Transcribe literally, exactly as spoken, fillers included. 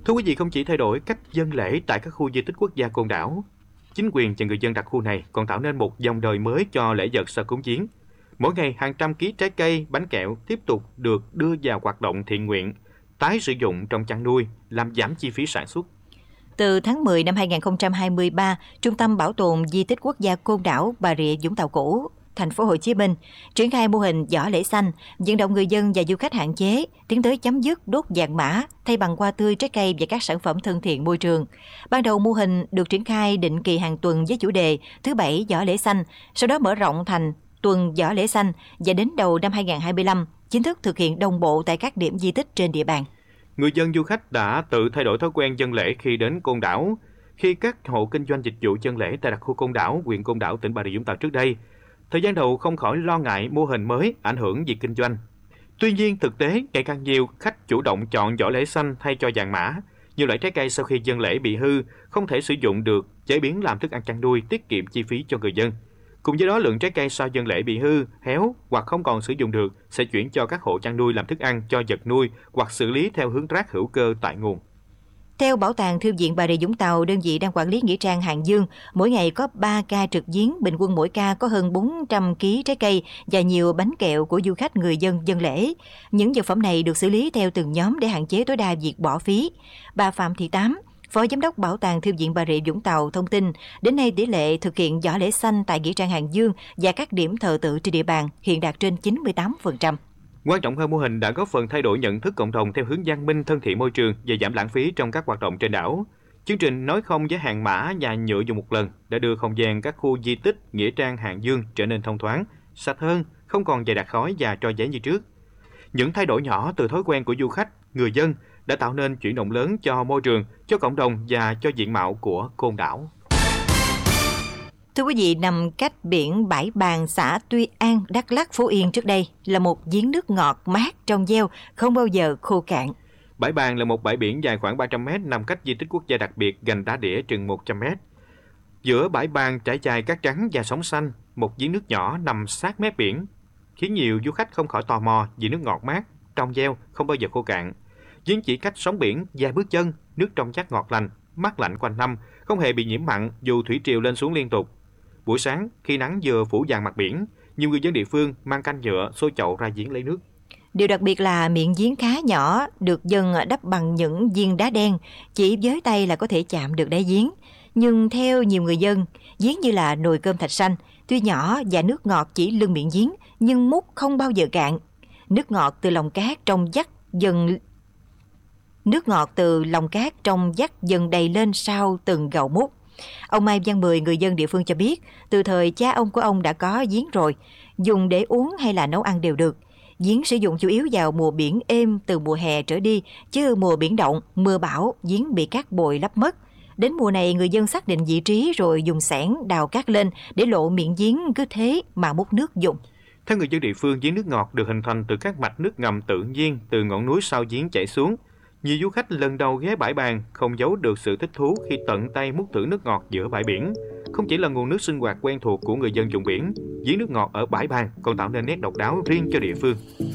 Thưa quý vị, không chỉ thay đổi cách dân lễ tại các khu di tích quốc gia Côn Đảo, chính quyền và người dân đặc khu này còn tạo nên một dòng đời mới cho lễ vật sau cúng giếng. Mỗi ngày hàng trăm ký trái cây, bánh kẹo tiếp tục được đưa vào hoạt động thiện nguyện, tái sử dụng trong chăn nuôi, làm giảm chi phí sản xuất. Từ tháng mười năm hai nghìn không trăm hai mươi ba, Trung tâm Bảo tồn Di tích Quốc gia Côn Đảo, Bà Rịa Vũng Tàu cũ, thành phố Hồ Chí Minh triển khai mô hình giỏ lễ xanh, vận động người dân và du khách hạn chế tiến tới chấm dứt đốt vàng mã thay bằng hoa tươi, trái cây và các sản phẩm thân thiện môi trường. Ban đầu mô hình được triển khai định kỳ hàng tuần với chủ đề thứ bảy giỏ lễ xanh, sau đó mở rộng thành tuần giỏ lễ xanh và đến đầu năm hai nghìn không trăm hai mươi lăm chính thức thực hiện đồng bộ tại các điểm di tích trên địa bàn. Người dân du khách đã tự thay đổi thói quen dân lễ khi đến Côn Đảo. Khi các hộ kinh doanh dịch vụ dân lễ tại đặc khu Côn Đảo, huyện Côn Đảo, tỉnh Bà Rịa Vũng Tàu trước đây, thời gian đầu không khỏi lo ngại mô hình mới ảnh hưởng việc kinh doanh. Tuy nhiên, thực tế ngày càng nhiều khách chủ động chọn giỏ lễ xanh thay cho vàng mã. Nhiều loại trái cây sau khi dân lễ bị hư, không thể sử dụng được, chế biến làm thức ăn chăn nuôi, tiết kiệm chi phí cho người dân. Cùng với đó, lượng trái cây sau dân lễ bị hư, héo hoặc không còn sử dụng được sẽ chuyển cho các hộ chăn nuôi làm thức ăn cho vật nuôi hoặc xử lý theo hướng rác hữu cơ tại nguồn. Theo Bảo tàng Thư viện Bà Rịa Vũng Tàu, đơn vị đang quản lý nghĩa trang Hàng Dương, mỗi ngày có ba ca trực giếng, bình quân mỗi ca có hơn bốn trăm ki lô gam trái cây và nhiều bánh kẹo của du khách người dân dân lễ. Những vật phẩm này được xử lý theo từng nhóm để hạn chế tối đa việc bỏ phí. Bà Phạm Thị Tám, Phó Giám đốc Bảo tàng Thư viện Bà Rịa Vũng Tàu thông tin, đến nay tỷ lệ thực hiện giỏ lễ xanh tại nghĩa trang Hàng Dương và các điểm thờ tự trên địa bàn hiện đạt trên chín mươi tám phần trăm. Quan trọng hơn, mô hình đã góp phần thay đổi nhận thức cộng đồng theo hướng văn minh, thân thiện môi trường và giảm lãng phí trong các hoạt động trên đảo. Chương trình nói không với hàng mã và nhựa dùng một lần đã đưa không gian các khu di tích nghĩa trang Hàng Dương trở nên thông thoáng, sạch hơn, không còn dày đặc khói và tro giấy như trước. Những thay đổi nhỏ từ thói quen của du khách, người dân đã tạo nên chuyển động lớn cho môi trường, cho cộng đồng và cho diện mạo của Côn Đảo. Thưa quý vị, nằm cách biển Bãi Bàng, xã Tuy An, Đắk Lắk, Phú Yên trước đây là một giếng nước ngọt mát trong veo, không bao giờ khô cạn. Bãi Bàng là một bãi biển dài khoảng ba trăm mét nằm cách di tích quốc gia đặc biệt Gành Đá Đĩa chừng một trăm mét. Giữa bãi Bàng trải dài cát trắng và sóng xanh, một giếng nước nhỏ nằm sát mép biển, khiến nhiều du khách không khỏi tò mò vì nước ngọt mát, trong veo, không bao giờ khô cạn. Giếng chỉ cách sóng biển vài bước chân, nước trong vắt ngọt lành, mát lạnh quanh năm, không hề bị nhiễm mặn dù thủy triều lên xuống liên tục. Buổi sáng, khi nắng vừa phủ vàng mặt biển, nhiều người dân địa phương mang canh nhựa xô chậu ra giếng lấy nước. Điều đặc biệt là miệng giếng khá nhỏ, được dân đắp bằng những viên đá đen, chỉ với tay là có thể chạm được đáy giếng. Nhưng theo nhiều người dân, giếng như là nồi cơm thạch xanh, tuy nhỏ và nước ngọt chỉ lưng miệng giếng, nhưng múc không bao giờ cạn. Nước ngọt từ lòng cát trong vắt dần nước ngọt từ lòng cát trong vắt dần đầy lên sau từng gầu múc. Ông Mai Văn Mười, người dân địa phương cho biết, từ thời cha ông của ông đã có giếng rồi, dùng để uống hay là nấu ăn đều được. Giếng sử dụng chủ yếu vào mùa biển êm từ mùa hè trở đi, chứ mùa biển động, mưa bão, giếng bị cát bồi lấp mất. Đến mùa này, người dân xác định vị trí rồi dùng xẻng đào cát lên để lộ miệng giếng, cứ thế mà múc nước dùng. Theo người dân địa phương, giếng nước ngọt được hình thành từ các mạch nước ngầm tự nhiên từ ngọn núi sau giếng chảy xuống. Nhiều du khách lần đầu ghé Bãi Bàng không giấu được sự thích thú khi tận tay múc thử nước ngọt giữa bãi biển. Không chỉ là nguồn nước sinh hoạt quen thuộc của người dân vùng biển, giếng nước ngọt ở Bãi Bàng còn tạo nên nét độc đáo riêng cho địa phương.